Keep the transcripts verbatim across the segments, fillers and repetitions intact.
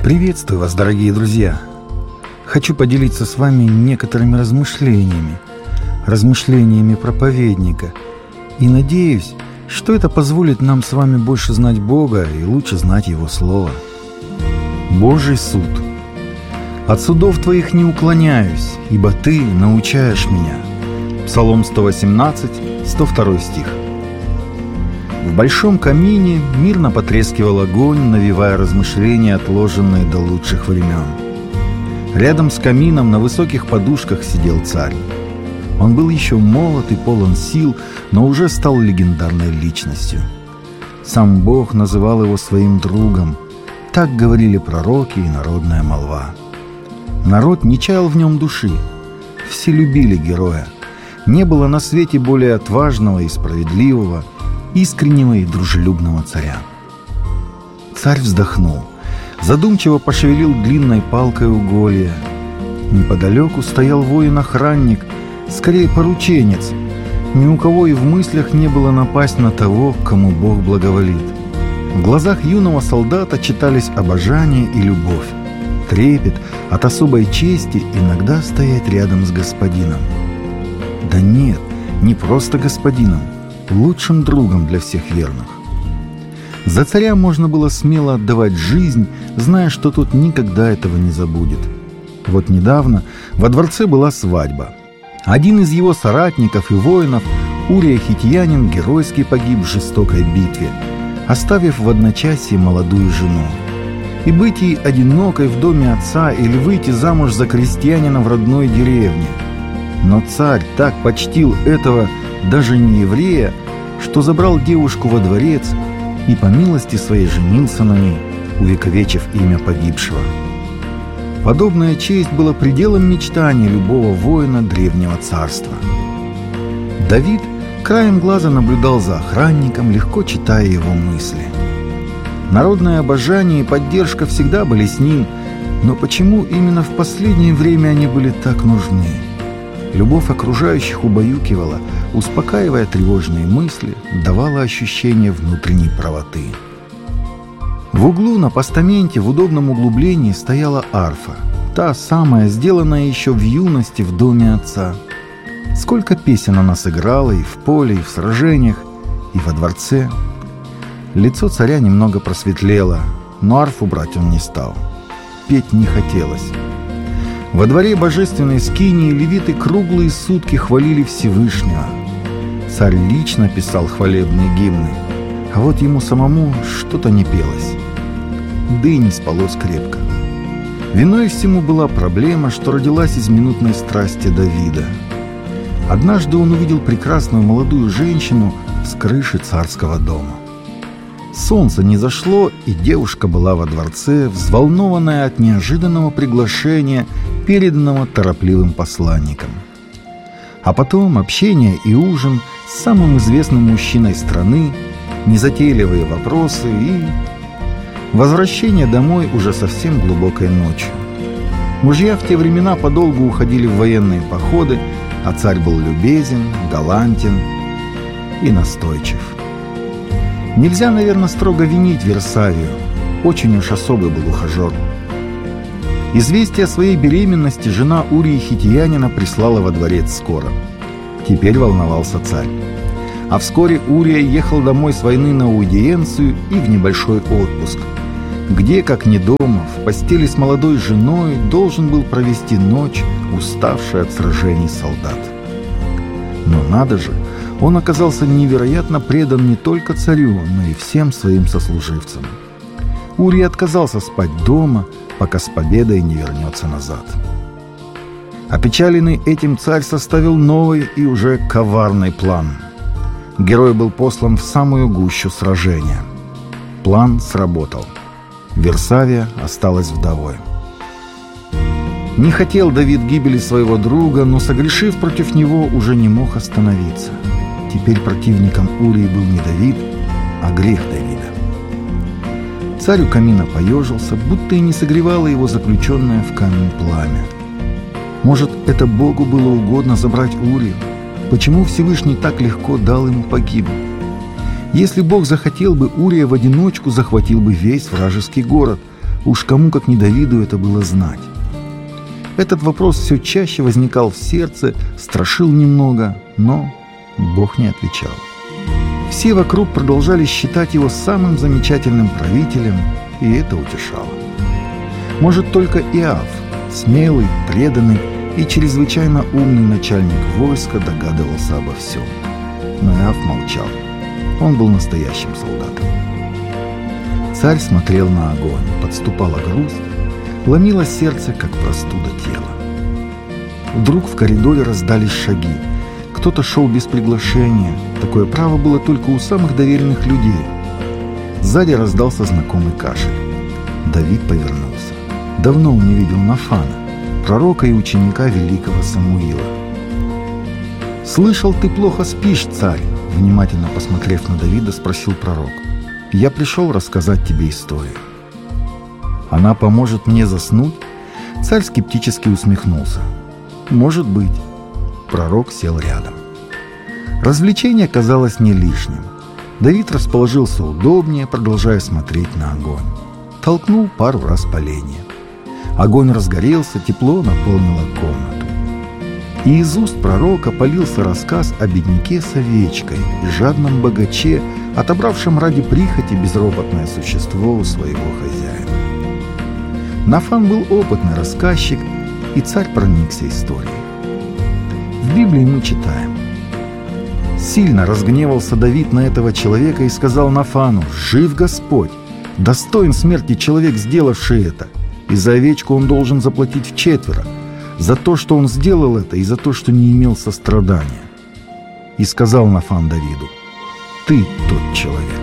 Приветствую вас, дорогие друзья! Хочу поделиться с вами некоторыми размышлениями, размышлениями проповедника, и надеюсь, что это позволит нам с вами больше знать Бога и лучше знать Его Слово. Божий суд. «От судов твоих не уклоняюсь, ибо ты научаешь меня». Псалом сто восемнадцать, сто второй стих. В большом камине мирно потрескивал огонь, навевая размышления, отложенные до лучших времен. Рядом с камином на высоких подушках сидел царь. Он был еще молод и полон сил, но уже стал легендарной личностью. Сам Бог называл его своим другом. Так говорили пророки и народная молва. Народ не чаял в нем души. Все любили героя. Не было на свете более отважного и справедливого, искреннего и дружелюбного царя. Царь вздохнул, задумчиво пошевелил длинной палкой уголья. Неподалеку стоял воин-охранник, скорее порученец. Ни у кого и в мыслях не было напасть на того, кому Бог благоволит. В глазах юного солдата читались обожание и любовь, трепет от особой чести иногда стоять рядом с господином. Да нет, не просто господином, лучшим другом для всех верных. За царя можно было смело отдавать жизнь, зная, что тот никогда этого не забудет. Вот недавно во дворце была свадьба. Один из его соратников и воинов, Урия Хитьянин, геройски погиб в жестокой битве, оставив в одночасье молодую жену. И быть ей одинокой в доме отца или выйти замуж за крестьянина в родной деревне. Но царь так почтил этого даже не еврея, что забрал девушку во дворец и по милости своей женился на ней, увековечив имя погибшего. Подобная честь была пределом мечтаний любого воина древнего царства. Давид краем глаза наблюдал за охранником, легко читая его мысли. Народное обожание и поддержка всегда были с ним, но почему именно в последнее время они были так нужны? Любовь окружающих убаюкивала, успокаивая тревожные мысли, давала ощущение внутренней правоты. В углу на постаменте в удобном углублении стояла арфа, та самая, сделанная еще в юности в доме отца. Сколько песен она сыграла и в поле, и в сражениях, и во дворце. Лицо царя немного просветлело, но арфу брать он не стал. Петь не хотелось. Во дворе божественной скинии левиты круглые сутки хвалили Всевышнего. Царь лично писал хвалебные гимны, а вот ему самому что-то не пелось. Да и не спалось крепко. Виной всему была проблема, что родилась из минутной страсти Давида. Однажды он увидел прекрасную молодую женщину с крыши царского дома. Солнце не зашло, и девушка была во дворце, взволнованная от неожиданного приглашения, переданного торопливым посланником. А потом общение и ужин с самым известным мужчиной страны, незатейливые вопросы и возвращение домой уже совсем глубокой ночью. Мужья в те времена подолгу уходили в военные походы, а царь был любезен, галантен и настойчив. Нельзя, наверное, строго винить Версавию. Очень уж особый был ухажер. Известие о своей беременности жена Урии Хитьянина прислала во дворец скоро. Теперь волновался царь. А вскоре Урия ехал домой с войны на аудиенцию и в небольшой отпуск, где, как не дома, в постели с молодой женой должен был провести ночь, уставший от сражений солдат. Но надо же, он оказался невероятно предан не только царю, но и всем своим сослуживцам. Урия отказался спать дома, пока с победой не вернется назад. Опечаленный этим царь составил новый и уже коварный план. Герой был послан в самую гущу сражения. План сработал. Версавия осталась вдовой. Не хотел Давид гибели своего друга, но, согрешив против него, уже не мог остановиться. Теперь противником Урии был не Давид, а грех Давида. Царь у камина поежился, будто и не согревало его заключенное в камень пламя. Может, это Богу было угодно забрать Урию? Почему Всевышний так легко дал ему погибнуть? Если Бог захотел бы, Урия в одиночку захватил бы весь вражеский город, Уж кому, как не Давиду, это было знать. Этот вопрос все чаще возникал в сердце, страшил немного, но Бог не отвечал. Все вокруг продолжали считать его самым замечательным правителем, и это утешало. Может, только Иов, смелый, преданный и чрезвычайно умный начальник войска, догадывался обо всем. Но Иов молчал. Он был настоящим солдатом. Царь смотрел на огонь, подступала грусть, ломило сердце, как простуда тела. Вдруг в коридоре раздались шаги. Кто-то шел без приглашения. Такое право было только у самых доверенных людей. Сзади раздался знакомый кашель. Давид повернулся. Давно он не видел Нафана, пророка и ученика великого Самуила. «Слышал, ты плохо спишь, царь?» Внимательно посмотрев на Давида, спросил пророк. «Я пришел рассказать тебе историю». «Она поможет мне заснуть?» Царь скептически усмехнулся. «Может быть». Пророк сел рядом. Развлечение казалось не лишним. Давид расположился удобнее, продолжая смотреть на огонь. Толкнул пару раз поленья. Огонь разгорелся, тепло наполнило комнату. И из уст пророка полился рассказ о бедняке с овечкой и жадном богаче, отобравшем ради прихоти безропотное существо у своего хозяина. Нафан был опытный рассказчик, и царь проникся историей. В Библии мы читаем: «Сильно разгневался Давид на этого человека и сказал Нафану: „Жив Господь! Достоин смерти человек, сделавший это, и за овечку он должен заплатить вчетверо, за то, что он сделал это, и за то, что не имел сострадания“. И сказал Нафан Давиду: „Ты тот человек“».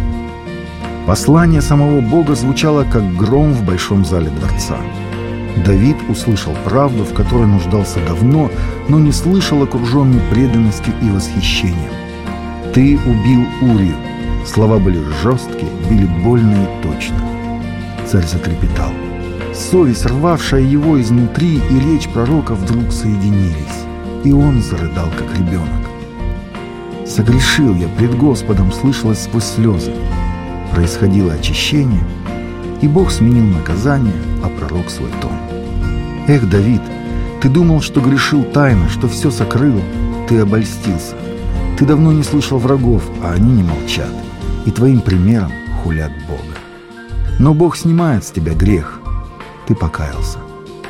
Послание самого Бога звучало, как гром в большом зале дворца. Давид услышал правду, в которой нуждался давно, но не слышал, окруженный преданностью и восхищением. «Ты убил Урию». Слова были жесткие, били больно и точно. Царь затрепетал. Совесть, рвавшая его изнутри, и речь пророка вдруг соединились, и он зарыдал, как ребенок. «Согрешил я пред Господом», слышалось сквозь слезы. Происходило очищение, и Бог сменил наказание, а пророк свой тон. «Эх, Давид, ты думал, что грешил тайно, что все сокрыл, ты обольстился. Ты давно не слышал врагов, а они не молчат, и твоим примером хулят Бога. Но Бог снимает с тебя грех, ты покаялся».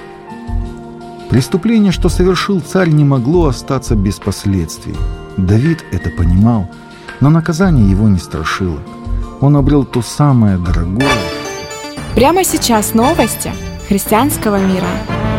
Преступление, что совершил царь, не могло остаться без последствий. Давид это понимал, но наказание его не страшило. Он обрел то самое дорогое. Прямо сейчас новости христианского мира.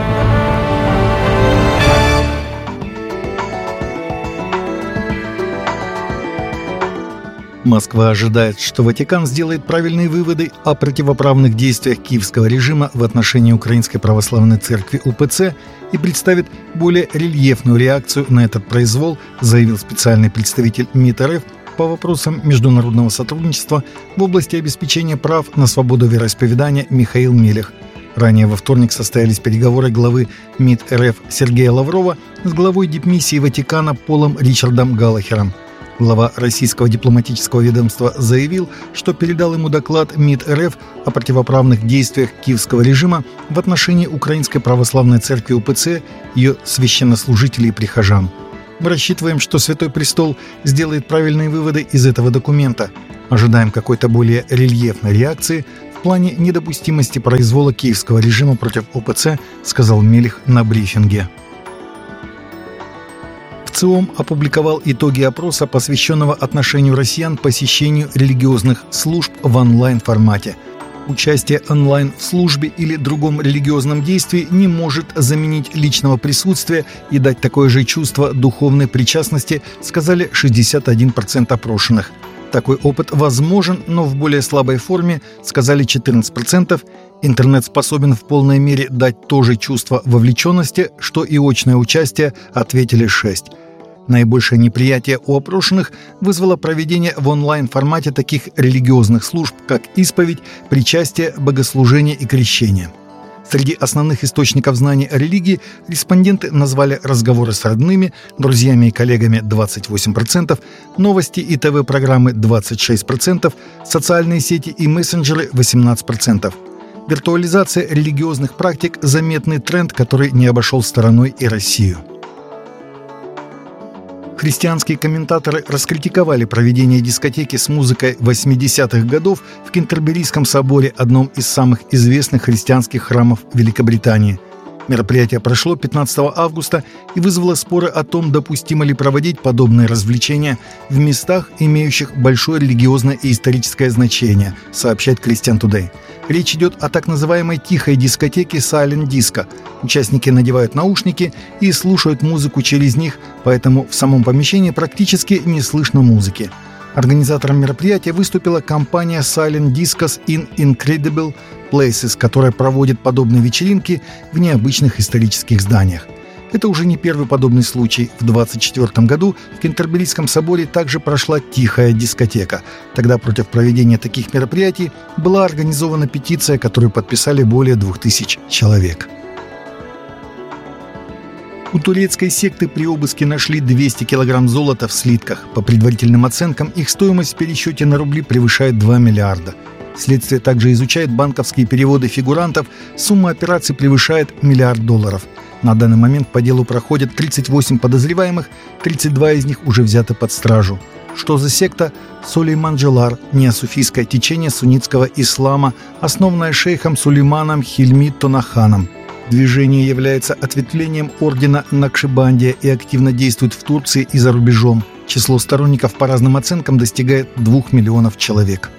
Москва ожидает, что Ватикан сделает правильные выводы о противоправных действиях киевского режима в отношении Украинской Православной Церкви УПЦ и представит более рельефную реакцию на этот произвол, заявил специальный представитель МИД РФ по вопросам международного сотрудничества в области обеспечения прав на свободу вероисповедания Михаил Мелех. Ранее во вторник состоялись переговоры главы МИД РФ Сергея Лаврова с главой дипмиссии Ватикана Полом Ричардом Галлахером. Глава российского дипломатического ведомства заявил, что передал ему доклад МИД РФ о противоправных действиях киевского режима в отношении Украинской Православной Церкви УПЦ, ее священнослужителей и прихожан. Мы рассчитываем, что Святой Престол сделает правильные выводы из этого документа. Ожидаем какой-то более рельефной реакции в плане недопустимости произвола киевского режима против УПЦ, сказал Мелех на брифинге. ВЦИОМ опубликовал итоги опроса, посвященного отношению россиян к посещению религиозных служб в онлайн-формате. Участие онлайн в службе или другом религиозном действии не может заменить личного присутствия и дать такое же чувство духовной причастности, сказали шестьдесят один процент опрошенных. Такой опыт возможен, но в более слабой форме, сказали четырнадцать процентов. Интернет способен в полной мере дать то же чувство вовлеченности, что и очное участие, ответили шесть процентов. Наибольшее неприятие у опрошенных вызвало проведение в онлайн-формате таких религиозных служб, как исповедь, причастие, богослужение и крещение. Среди основных источников знаний о религии респонденты назвали разговоры с родными, друзьями и коллегами двадцать восемь процентов, новости и ТВ-программы двадцать шесть процентов, социальные сети и мессенджеры восемнадцать процентов. Виртуализация религиозных практик – заметный тренд, который не обошел стороной и Россию. Христианские комментаторы раскритиковали проведение дискотеки с музыкой восьмидесятых годов в Кентерберийском соборе, одном из самых известных христианских храмов Великобритании. Мероприятие прошло пятнадцатого августа и вызвало споры о том, допустимо ли проводить подобные развлечения в местах, имеющих большое религиозное и историческое значение, сообщает Christian Today. Речь идет о так называемой тихой дискотеке Silent Disco. Участники надевают наушники и слушают музыку через них, поэтому в самом помещении практически не слышно музыки. Организатором мероприятия выступила компания Silent Discos in Incredible Places, которая проводит подобные вечеринки в необычных исторических зданиях. Это уже не первый подобный случай. В двадцать четвёртом году в Кентерберийском соборе также прошла тихая дискотека. Тогда против проведения таких мероприятий была организована петиция, которую подписали более двух тысяч человек. У турецкой секты при обыске нашли двести килограмм золота в слитках. По предварительным оценкам, их стоимость в пересчете на рубли превышает два миллиарда. Следствие также изучает банковские переводы фигурантов. Сумма операций превышает миллиард долларов. На данный момент по делу проходят тридцать восемь подозреваемых, тридцать два из них уже взяты под стражу. Что за секта? Сулейман Джелар, неосуфийское течение суннитского ислама, основанное шейхом Сулейманом Хильми Тонаханом. Движение является ответвлением ордена Накшибандия и активно действует в Турции и за рубежом. Число сторонников по разным оценкам достигает двух миллионов человек.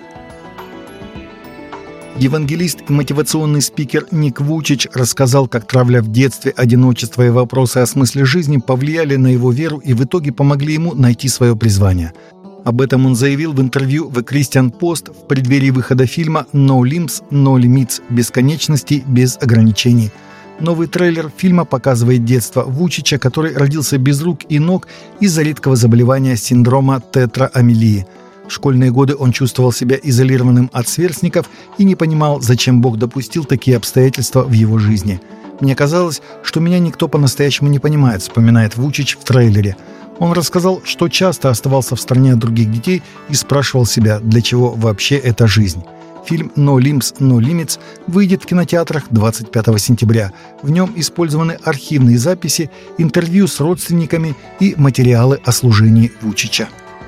Евангелист и мотивационный спикер Ник Вучич рассказал, как травля в детстве, одиночество и вопросы о смысле жизни повлияли на его веру и в итоге помогли ему найти свое призвание. Об этом он заявил в интервью в Christian Post в преддверии выхода фильма «No Limits, No Limits» – «Бесконечности без ограничений». Новый трейлер фильма показывает детство Вучича, который родился без рук и ног из-за редкого заболевания синдрома тетраамилии. В школьные годы он чувствовал себя изолированным от сверстников и не понимал, зачем Бог допустил такие обстоятельства в его жизни. «Мне казалось, что меня никто по-настоящему не понимает», — вспоминает Вучич в трейлере. Он рассказал, что часто оставался в стороне от других детей и спрашивал себя, для чего вообще эта жизнь. Фильм «No Limits, No Limits» выйдет в кинотеатрах двадцать пятого сентября. В нем использованы архивные записи, интервью с родственниками и материалы о служении Вучича.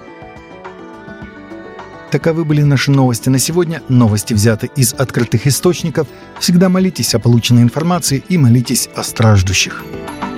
Таковы были наши новости на сегодня. Новости взяты из открытых источников. Всегда молитесь о полученной информации и молитесь о страждущих.